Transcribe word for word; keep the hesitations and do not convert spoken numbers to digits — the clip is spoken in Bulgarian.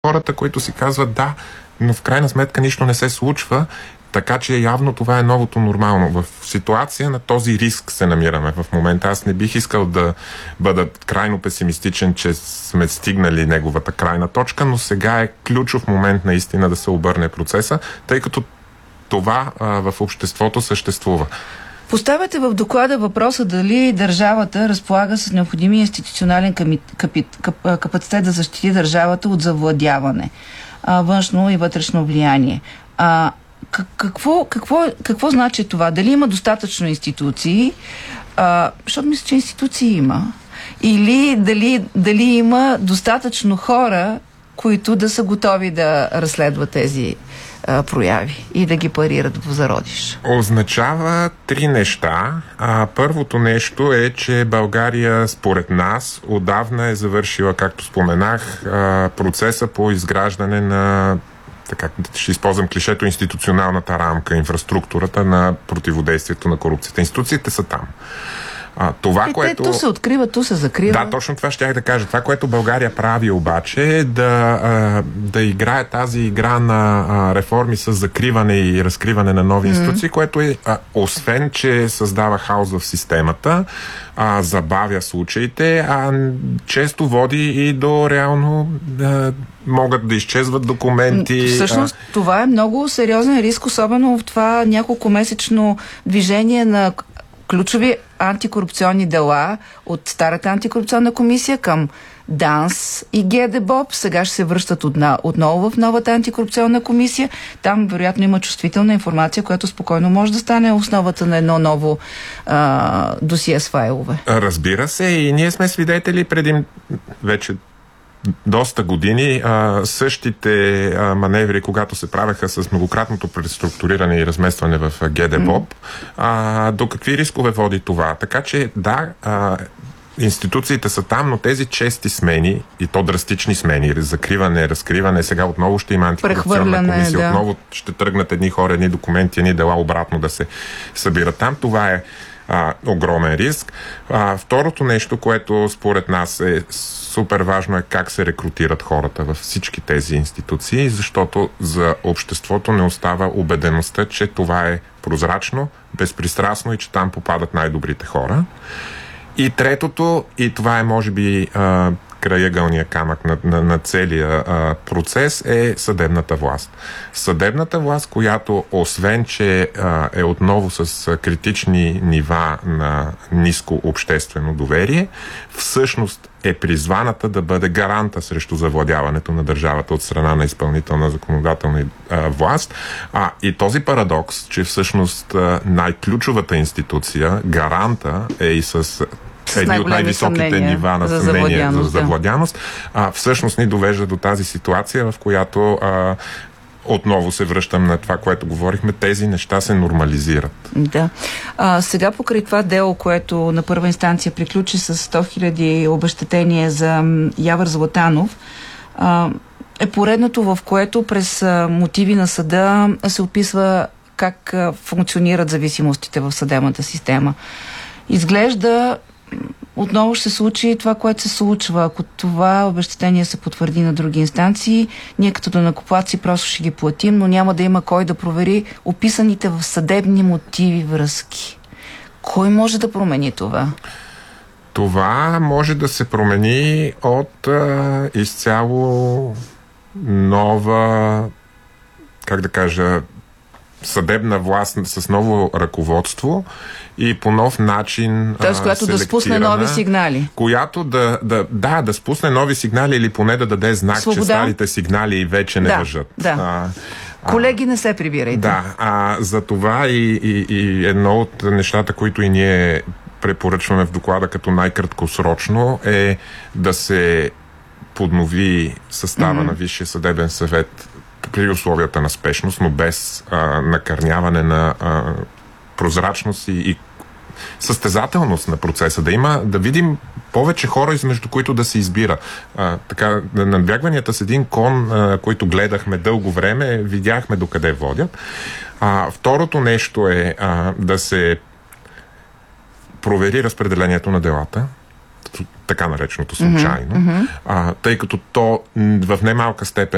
хората, които си казват да, но в крайна сметка нищо не се случва, така че явно това е новото нормално. В ситуация на този риск се намираме в момента. Аз не бих искал да бъда крайно песимистичен, че сме стигнали неговата крайна точка, но сега е ключов момент наистина да се обърне процеса, тъй като това а, в обществото съществува. Поставяте в доклада въпроса дали държавата разполага с необходимия институционален капацитет да защити държавата от завладяване, а, външно и вътрешно влияние. А, какво, какво, какво значи това? Дали има достатъчно институции? А, защото мисля, че институции има. Или дали, дали има достатъчно хора, които да са готови да разследват тези а, прояви и да ги парират в зародиш? Означава три неща. А, първото нещо е, че България, според нас, отдавна е завършила, както споменах, а, процеса по изграждане на, така, ще използвам клишето, институционалната рамка, инфраструктурата на противодействието на корупцията. Институциите са там. А, това, е, което... То се открива, то се закрива. Да, точно това щях да кажа. Това, което България прави обаче, е да, а, да играе тази игра на а, реформи с закриване и разкриване на нови mm-hmm. институции, което е, а, освен, че създава хаос в системата, а, забавя случаите, а често води и до реално да могат да изчезват документи. Всъщност, а... това е много сериозен риск, особено в това няколко месечно движение на ключови антикорупционни дела от старата антикорупционна комисия към ДАНС и ГДБОП. Сега ще се връщат отново в новата антикорупционна комисия. Там, вероятно, има чувствителна информация, която спокойно може да стане основата на едно ново а, досие с файлове. Разбира се, и ние сме свидетели преди вече доста години а, същите а, маневри, когато се правеха с многократното преструктуриране и разместване в ГДБОП, а, до какви рискове води това? Така че да, а, институциите са там, но тези чести смени, и то драстични смени, закриване, разкриване, сега отново ще има антикорупционна комисия, да. Отново ще тръгнат едни хора, едни документи, едни дела обратно да се събират там. Това е а, огромен риск. А, второто нещо, което според нас е супер важно, е как се рекрутират хората във всички тези институции, защото за обществото не остава убедеността, че това е прозрачно, безпристрастно и че там попадат най-добрите хора. И третото, и това е може би а, краягълния камък на, на, на целия а, процес, е съдебната власт. Съдебната власт, която освен, че а, е отново с критични нива на ниско обществено доверие, всъщност е призваната да бъде гаранта срещу завладяването на държавата от страна на изпълнителна законодателна а, власт. А, и този парадокс, че всъщност а, най-ключовата институция, гаранта, е и с едни от най-високите нива на за съмнение за завладяност, а, всъщност ни довежда до тази ситуация, в която а, отново се връщам на това, което говорихме, тези неща се нормализират. Да. А, сега покрай това дело, което на първа инстанция приключи с сто хиляди обезщетения за Явор Златанов, а, е поредното, в което през а, мотиви на съда се описва как а, функционират зависимостите в съдебната система. Изглежда отново ще се случи това, което се случва. Ако това обезщетение се потвърди на други инстанции, ние като данъкоплатци просто ще ги платим, но няма да има кой да провери описаните в съдебни мотиви връзки. Кой може да промени това? Това може да се промени от а, изцяло нова, как да кажа, съдебна власт с ново ръководство и по нов начин Тоест, която да спусне нови сигнали. Която да, да, да, да спусне нови сигнали или поне да даде знак, свобода, че старите сигнали вече не да, важат. Да. А, Колеги, не се прибирайте. Да, а, за това и, и, и едно от нещата, които и ние препоръчваме в доклада като най-краткосрочно, е да се поднови състава mm-hmm. на Висшия съдебен съвет при условията на спешност, но без а, накърняване на а, прозрачност и, и състезателност на процеса. Да има, да видим повече хора, измежду които да се избира. А, така, надбягванията с един кон, а, които гледахме дълго време, видяхме докъде водят. А, второто нещо е а, да се провери разпределението на делата, така нареченото случайно, mm-hmm. а, тъй като то в немалка степен